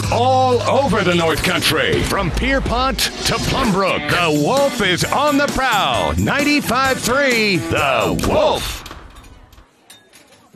all over the North Country. From Pierpont to Plumbrook, the Wolf is on the prowl. 95.3 The Wolf.